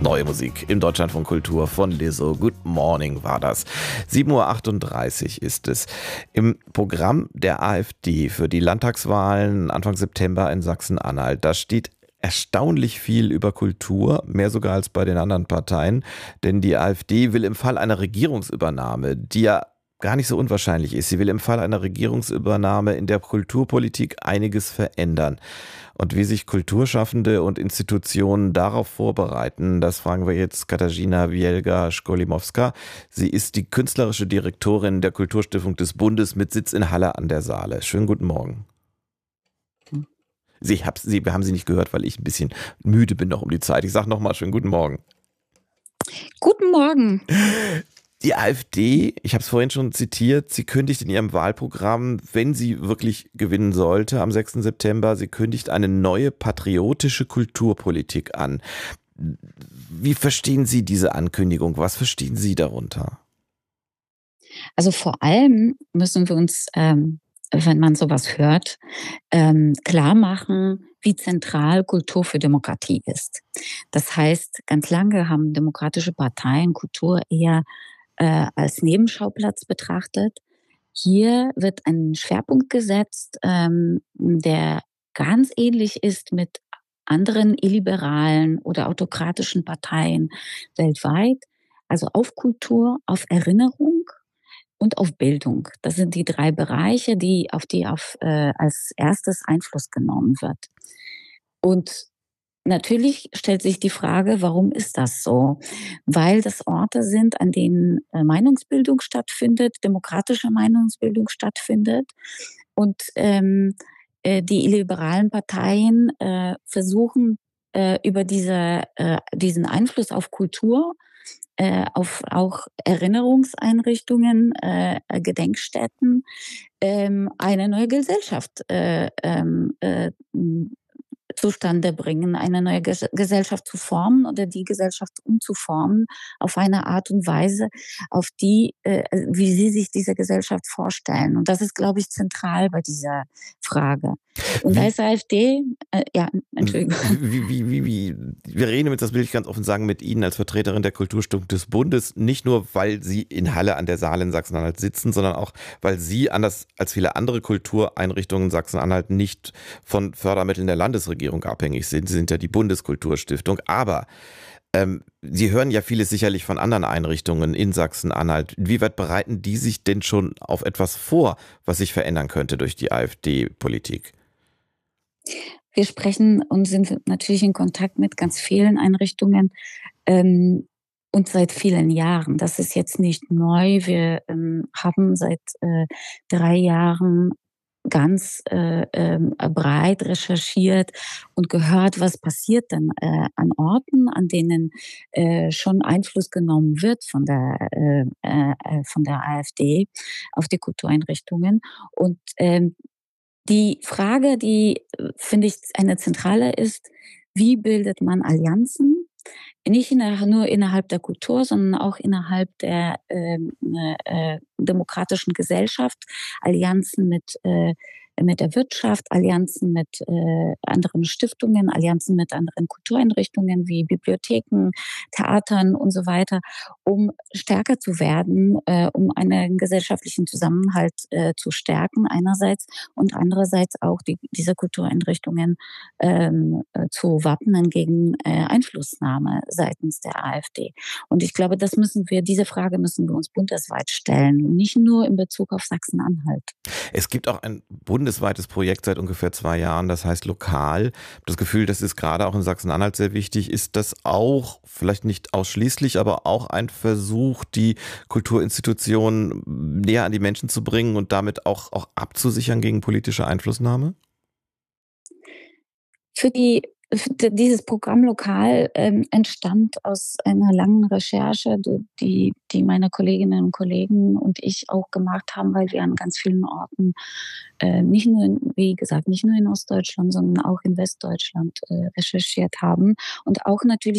Neue Musik im Deutschlandfunk Kultur von Lizzo. Good Morning war das. 7:38 Uhr ist es. Im Programm der AfD für die Landtagswahlen Anfang September in Sachsen-Anhalt, da steht erstaunlich viel über Kultur, mehr sogar als bei den anderen Parteien. Denn die AfD will im Fall einer Regierungsübernahme, die ja gar nicht so unwahrscheinlich ist, sie will im Fall einer Regierungsübernahme in der Kulturpolitik einiges verändern. Und wie sich Kulturschaffende und Institutionen darauf vorbereiten, das fragen wir jetzt Katarzyna Wielga-Szkolimowska. Sie ist die künstlerische Direktorin der Kulturstiftung des Bundes mit Sitz in Halle an der Saale. Schönen guten Morgen. Wir haben Sie nicht gehört, weil ich ein bisschen müde bin noch um die Zeit. Ich sage nochmal schönen guten Morgen. Guten Morgen. Die AfD, ich habe es vorhin schon zitiert, sie kündigt in ihrem Wahlprogramm, wenn sie wirklich gewinnen sollte, am 6. September, sie kündigt eine neue patriotische Kulturpolitik an. Wie verstehen Sie diese Ankündigung? Was verstehen Sie darunter? Also vor allem müssen wir uns, wenn man sowas hört, klar machen, wie zentral Kultur für Demokratie ist. Das heißt, ganz lange haben demokratische Parteien Kultur eher als Nebenschauplatz betrachtet. Hier wird ein Schwerpunkt gesetzt, der ganz ähnlich ist mit anderen illiberalen oder autokratischen Parteien weltweit. Also auf Kultur, auf Erinnerung und auf Bildung. Das sind die drei Bereiche, auf die als erstes Einfluss genommen wird. Und natürlich stellt sich die Frage, warum ist das so? Weil das Orte sind, an denen Meinungsbildung stattfindet, demokratische Meinungsbildung stattfindet. Und die illiberalen Parteien versuchen über diesen Einfluss auf Kultur, auf auch Erinnerungseinrichtungen, Gedenkstätten, eine neue Gesellschaft zustande bringen, eine neue Gesellschaft zu formen oder die Gesellschaft umzuformen auf eine Art und Weise, auf die, wie sie sich diese Gesellschaft vorstellen. Und das ist, glaube ich, zentral bei dieser Frage. Und als AfD, Entschuldigung. Wir reden jetzt, das will ich ganz offen sagen, mit Ihnen als Vertreterin der Kulturstiftung des Bundes, nicht nur, weil Sie in Halle an der Saale in Sachsen-Anhalt sitzen, sondern auch, weil Sie, anders als viele andere Kultureinrichtungen in Sachsen-Anhalt, nicht von Fördermitteln der Landesregierung abhängig sind. Sie sind ja die Bundeskulturstiftung, aber Sie hören ja vieles sicherlich von anderen Einrichtungen in Sachsen-Anhalt. Inwieweit bereiten die sich denn schon auf etwas vor, was sich verändern könnte durch die AfD-Politik? Wir sprechen und sind natürlich in Kontakt mit ganz vielen Einrichtungen und seit vielen Jahren. Das ist jetzt nicht neu. Wir haben seit 3 Jahren ganz breit recherchiert und gehört, was passiert denn an Orten, an denen schon Einfluss genommen wird von der AfD auf die Kultureinrichtungen. Und die Frage, die, finde ich, eine zentrale ist, wie bildet man Allianzen? Nicht nur innerhalb der Kultur, sondern auch innerhalb der demokratischen Gesellschaft. Allianzen mit der Wirtschaft, Allianzen mit anderen Stiftungen, Allianzen mit anderen Kultureinrichtungen wie Bibliotheken, Theatern und so weiter, um stärker zu werden, um einen gesellschaftlichen Zusammenhalt zu stärken einerseits und andererseits auch diese Kultureinrichtungen zu wappnen gegen Einflussnahme seitens der AfD. Und ich glaube, diese Frage müssen wir uns bundesweit stellen, nicht nur in Bezug auf Sachsen-Anhalt. Es gibt auch ein bundesweites Projekt seit ungefähr 2 Jahren, das heißt Lokal. Ich habe das Gefühl, das ist gerade auch in Sachsen-Anhalt sehr wichtig. Ist das auch, vielleicht nicht ausschließlich, aber auch ein Versuch, die Kulturinstitutionen näher an die Menschen zu bringen und damit auch abzusichern gegen politische Einflussnahme? Dieses Programm Lokal entstand aus einer langen Recherche, die meine Kolleginnen und Kollegen und ich auch gemacht haben, weil wir an ganz vielen Orten, nicht nur in Ostdeutschland, sondern auch in Westdeutschland recherchiert haben und auch natürlich